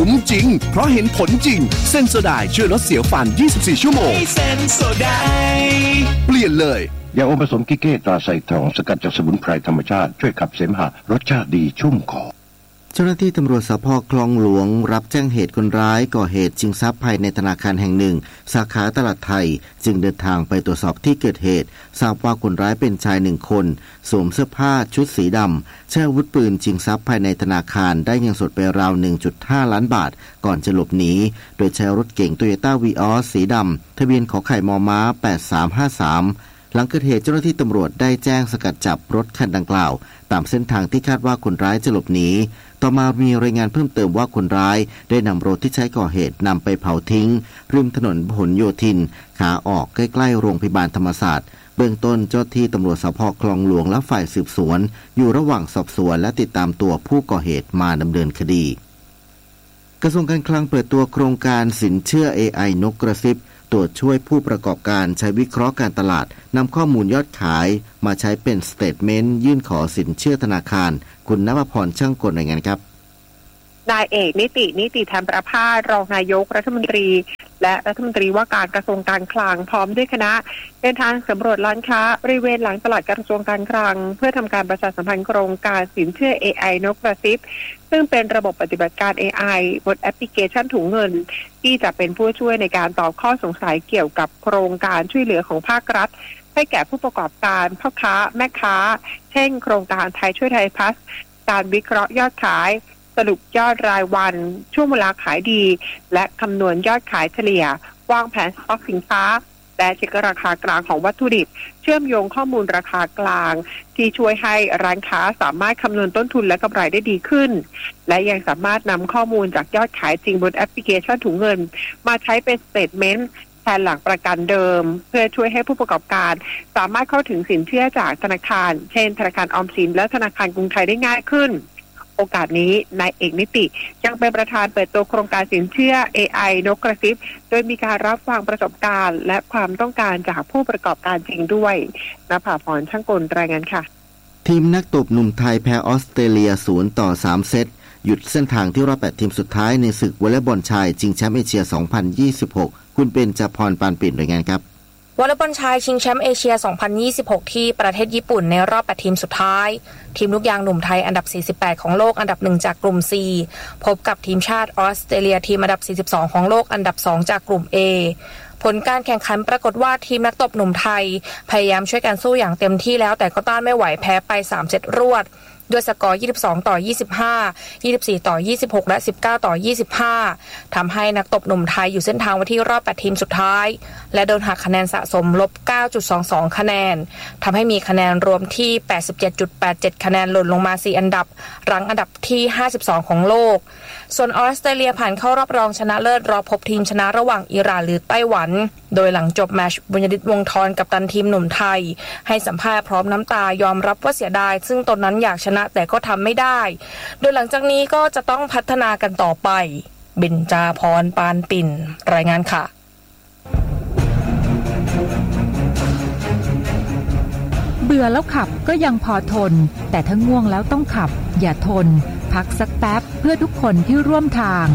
คุ้มจริงเพราะเห็นผลจริงเซนโซไดช่วยลดเสียวฟัน24ชั่วโมงเซนโซไดเปลี่ยนเลยยาอมผสมกิเก้ตราไซทองสกัดจากสมุนไพรธรรมชาติช่วยขับเสมหะรสชาติดีชุ่มคอเจ้าหน้าที่ตำรวจสภ.คลองหลวงรับแจ้งเหตุคนร้ายก่อเหตุชิงทรัพย์ภายในธนาคารแห่งหนึ่งสาขาตลาดไทยจึงเดินทางไปตรวจสอบที่เกิดเหตุทราบว่าคนร้ายเป็นชาย1คนสวมเสื้อผ้าชุดสีดำใช้อาวุธปืนชิงทรัพย์ภายในธนาคารได้เงินสดไปราว 1.5 ล้านบาทก่อนจะหลบหนีโดยใช้รถเก๋ง Toyota Vios สีดำทะเบียนขอไข่มม้า8353หลังเกิดเหตุเจ้าหน้าที่ตำรวจได้แจ้งสกัดจับรถคันดังกล่าวตามเส้นทางที่คาดว่าคนร้ายจะหลบหนีต่อมามีรายงานเพิ่มเติมว่าคนร้ายได้นำรถที่ใช้ก่อเหตุนำไปเผาทิ้งริมถนนพหลโยธินขาออกใกล้ๆโรงพยาบาลธรรมศาสตร์เบื้องต้นเจ้าหน้าที่ตำรวจสภ.คลองหลวงและฝ่ายสืบสวนอยู่ระหว่างสอบสวนและติดตามตัวผู้ก่อเหตุมาดำเนินคดีกระทรวงการคลังเปิดตัวโครงการสินเชื่อ AI นกกระซิบตรวจช่วยผู้ประกอบการใช้วิเคราะห์การตลาดนำข้อมูลยอดขายมาใช้เป็นสเตทเมนต์ยื่นขอสินเชื่อธนาคารคุณณภพรช่างกลรายงานครับนายเอกนิติธรรมประภาสรองนายกรัฐมนตรีและรัฐมนตรีว่าการกระทรวงการคลังพร้อมด้วยคณะเดินทางสำรวจร้านค้าบริเวณหลังตลาดกระทรวงการคลังเพื่อทำการประชาสัมพันธ์โครงการสินเชื่อ AI นกกระซิบซึ่งเป็นระบบปฏิบัติการ AI บนแอปพลิเคชันถุงเงินที่จะเป็นผู้ช่วยในการตอบข้อสงสัยเกี่ยวกับโครงการช่วยเหลือของภาครัฐให้แก่ผู้ประกอบการพ่อค้าแม่ค้าเช่นโครงการไทยช่วยไทยพลัสการวิเคราะห์ยอดขายสรุปยอดรายวันช่วงเวลาขายดีและคำนวณยอดขายเฉลี่ยวางแผนสต็อกสินค้าและเช็คราคากลางของวัตถุดิบเชื่อมโยงข้อมูลราคากลางที่ช่วยให้ร้านค้าสามารถคำนวณต้นทุนและกำไรได้ดีขึ้นและยังสามารถนำข้อมูลจากยอดขายจริงบนแอปพลิเคชันถุงเงินมาใช้เป็นสเตทเมนต์แทนหลักประกันเดิมเพื่อช่วยให้ผู้ประกอบการสามารถเข้าถึงสินเชื่อจากธนาคารเช่นธนาคารออมสินและธนาคารกรุงไทยได้ง่ายขึ้นโอกาสนี้นายเอกนิติยังเป็นประธานเปิดตัวโครงการสินเชื่อ AI นกกระซิบโดยมีการรับฟังประสบการณ์และความต้องการจากผู้ประกอบการจริงด้วยณภาพรช่างกลรายงานค่ะทีมนักตบหนุ่มไทยแพ้ออสเตรเลีย0-3 เซตหยุดเส้นทางที่รอบ8ทีมสุดท้ายในศึกวอลเลย์บอลชายชิงแชมป์เอเชีย 2026 คุณเบญจพรปานปิ่นรายงานครับวอลเลย์บอลชายชิงแชมป์เอเชีย 2026 ที่ประเทศญี่ปุ่นในรอบ8ทีมสุดท้ายทีมลูกยางหนุ่มไทยอันดับ48ของโลกอันดับ1จากกลุ่ม C พบกับทีมชาติออสเตรเลียทีมอันดับ42ของโลกอันดับ2จากกลุ่ม A ผลการแข่งขันปรากฏว่าทีมนักตบหนุ่มไทยพยายามช่วยกันสู้อย่างเต็มที่แล้วแต่ก็ต้านไม่ไหวแพ้ไป3เซตรวดด้วยสกอร์22-25 24-26 และ 19-25 ทำให้นักตบหนุ่มไทยอยู่เส้นทางไปที่รอบ8ทีมสุดท้ายและโดนหักคะแนนสะสมลบ 9.22 คะแนนทำให้มีคะแนนรวมที่ 87.87 คะแนนหล่นลงมา4อันดับรั้งอันดับที่52ของโลกส่วนออสเตรเลียผ่านเข้ารอบรองชนะเลิศรอพบทีมชนะระหว่างอิหร่านหรือไต้หวันโดยหลังจบแมตช์บุญยฤทธิ์วงศ์ธรกัปตันทีมหนุ่มไทยให้สัมภาษณ์พร้อมน้ำตายอมรับว่าเสียดายซึ่งตนนั้นอยากชนะแต่ก็ทำไม่ได้โดยหลังจากนี้ก็จะต้องพัฒนากันต่อไปเบญจพรปานปิ่นรายงานค่ะเบื่อแล้วขับก็ยังพอทนแต่ถ้าง่วงแล้วต้องขับอย่าทนพักสักแป๊บเพื่อทุกคนที่ร่วมทาง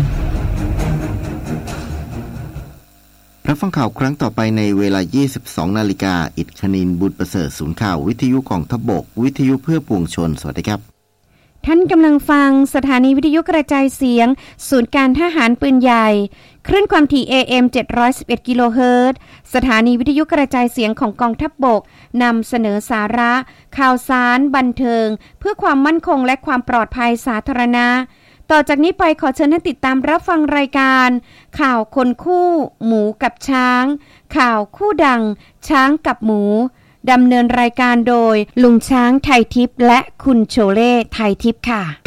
รับฟังข่าวครั้งต่อไปในเวลา 22 นาฬิกาอิฐคณินบุญประเสริฐศูนย์ข่าววิทยุกองทัพบกวิทยุเพื่อปวงชนสวัสดีครับท่านกำลังฟังสถานีวิทยุกระจายเสียงศูนย์การทหารปืนใหญ่คลื่นความถี่ AM 711 กิโลเฮิรตซ์สถานีวิทยุกระจายเสียงของกองทัพบกนำเสนอสาระข่าวสารบันเทิงเพื่อความมั่นคงและความปลอดภัยสาธารณะต่อจากนี้ไปขอเชิญท่านติดตามรับฟังรายการข่าวคนคู่หมูกับช้างข่าวคู่ดังช้างกับหมูดำเนินรายการโดยลุงช้างไทยทิพย์และคุณโชเล่ไทยทิพย์ค่ะ